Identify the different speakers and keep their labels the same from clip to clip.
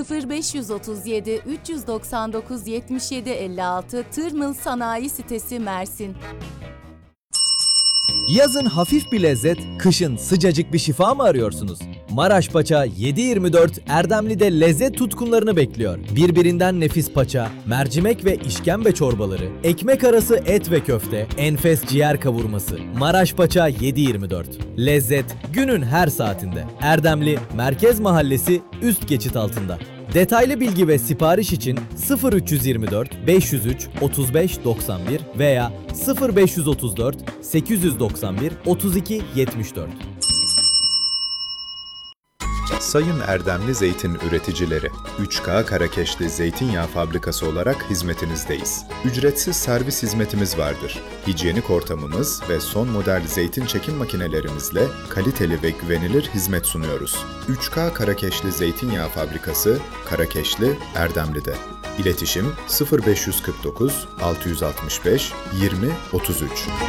Speaker 1: 0537 399 77 56 Tırmıl Sanayi Sitesi Mersin.
Speaker 2: Yazın hafif bir lezzet, kışın sıcacık bir şifa mı arıyorsunuz? Maraş Paça 7/24 Erdemli'de lezzet tutkunlarını bekliyor. Birbirinden nefis paça, mercimek ve işkembe çorbaları, ekmek arası et ve köfte, enfes ciğer kavurması. Maraş Paça 7/24. Lezzet günün her saatinde. Erdemli Merkez Mahallesi üst geçit altında. Detaylı bilgi ve sipariş için 0324 503 35 91 veya 0534 891 32 74.
Speaker 3: Sayın Erdemli Zeytin Üreticileri, 3K Karakeşli Zeytinyağı Fabrikası olarak hizmetinizdeyiz. Ücretsiz servis hizmetimiz vardır. Hijyenik ortamımız ve son model zeytin çekim makinelerimizle kaliteli ve güvenilir hizmet sunuyoruz. 3K Karakeşli Zeytinyağı Fabrikası, Karakeşli, Erdemli'de. İletişim 0549 665 20 33.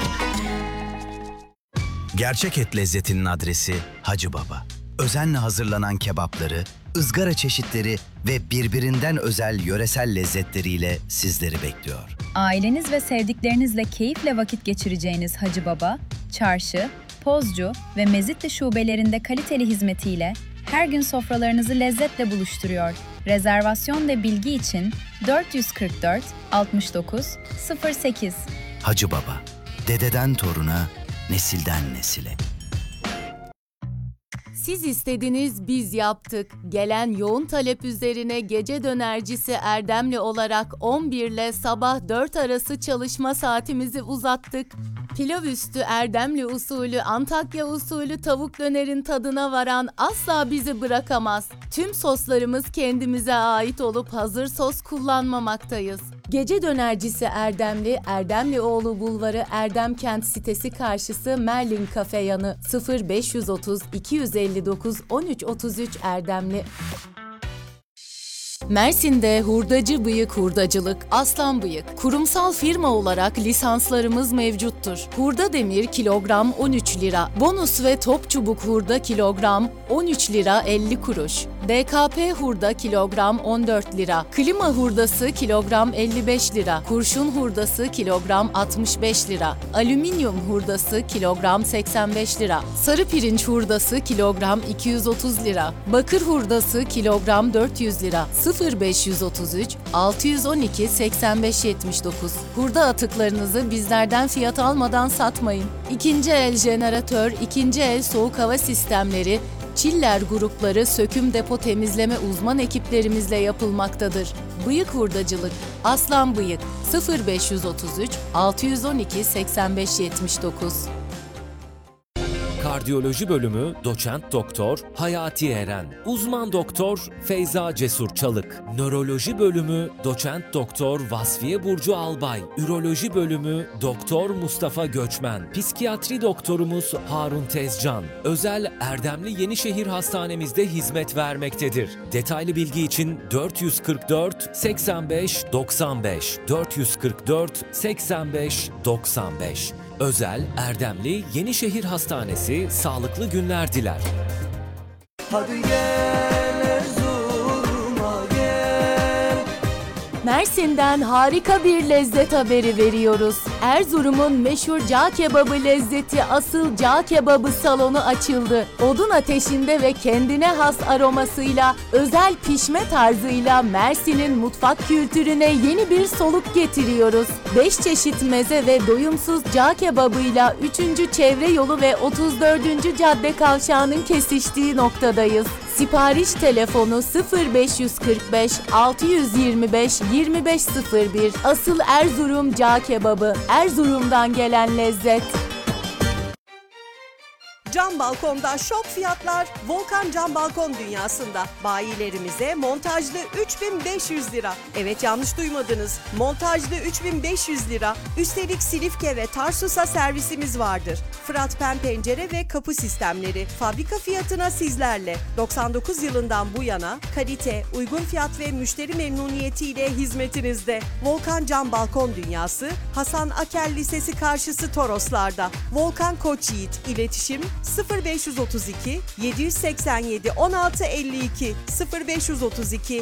Speaker 4: Gerçek et lezzetinin adresi Hacı Baba. Özenle hazırlanan kebapları, ızgara çeşitleri ve birbirinden özel yöresel lezzetleriyle sizleri bekliyor.
Speaker 5: Aileniz ve sevdiklerinizle keyifle vakit geçireceğiniz Hacı Baba, Çarşı, Pozcu ve Mezitli şubelerinde kaliteli hizmetiyle her gün sofralarınızı lezzetle buluşturuyor. Rezervasyon ve bilgi için 444 69 08.
Speaker 4: Hacı Baba, dededen toruna, nesilden nesile.
Speaker 1: Siz istediniz, biz yaptık. Gelen yoğun talep üzerine gece dönercisi Erdemli olarak 11 ile sabah 4 arası çalışma saatimizi uzattık. Pilav üstü Erdemli usulü, Antakya usulü tavuk dönerin tadına varan asla bizi bırakamaz. Tüm soslarımız kendimize ait olup hazır sos kullanmamaktayız. Gece dönercisi Erdemli, Erdemlioğlu Bulvarı Erdemkent sitesi karşısı Merlin Kafe yanı 0530 259 1333 Erdemli. Mersin'de hurdacı bıyık hurdacılık, Aslan Bıyık. Kurumsal firma olarak lisanslarımız mevcuttur. Hurda demir kilogram 13 lira. Bonus ve top çubuk hurda kilogram 13 lira 50 kuruş. DKP hurda kilogram 14 lira. Klima hurdası kilogram 55 lira. Kurşun hurdası kilogram 65 lira. Alüminyum hurdası kilogram 85 lira. Sarı pirinç hurdası kilogram 230 lira. Bakır hurdası kilogram 400 lira. 0533 612 85 79. Hurda atıklarınızı bizlerden fiyat almadan satmayın. İkinci el jeneratör, ikinci el soğuk hava sistemleri, çiller grupları söküm depo temizleme uzman ekiplerimizle yapılmaktadır. Bıyık hurdacılık, Aslan Bıyık 0533 612 85 79.
Speaker 6: Kardiyoloji bölümü Doçent Doktor Hayati Eren, Uzman Doktor Feyza Cesur Çalık, Nöroloji bölümü Doçent Doktor Vasfiye Burcu Albay, Üroloji bölümü Doktor Mustafa Göçmen, Psikiyatri doktorumuz Harun Tezcan, özel Erdemli Yenişehir Hastanemizde hizmet vermektedir. Detaylı bilgi için 444 85 95 444 85 95. Özel Erdemli Yenişehir Hastanesi sağlıklı günler diler.
Speaker 7: Hadi gel Erzurum'a gel.
Speaker 1: Mersin'den harika bir lezzet haberi veriyoruz. Erzurum'un meşhur cağ kebabı lezzeti asıl cağ kebabı salonu açıldı. Odun ateşinde ve kendine has aromasıyla, özel pişme tarzıyla Mersin'in mutfak kültürüne yeni bir soluk getiriyoruz. 5 çeşit meze ve doyumsuz cağ kebabıyla 3. Çevre Yolu ve 34. Cadde Kavşağı'nın kesiştiği noktadayız. Sipariş telefonu 0545 625 2501. Asıl Erzurum cağ kebabı. Erzurum'dan gelen lezzet.
Speaker 8: Cam balkonda şok fiyatlar Volkan Cam Balkon Dünyası'nda. Bayilerimize montajlı 3500 lira. Evet, yanlış duymadınız. Montajlı 3500 lira. Üstelik Silifke ve Tarsus'a servisimiz vardır. Fırat Pen pencere ve kapı sistemleri fabrika fiyatına sizlerle. 99 yılından bu yana kalite, uygun fiyat ve müşteri memnuniyetiyle hizmetinizde. Volkan Cam Balkon Dünyası, Hasan Akel Lisesi karşısı Toroslar'da. Volkan Koç Yiğit, iletişim 0532 787 16 52 0532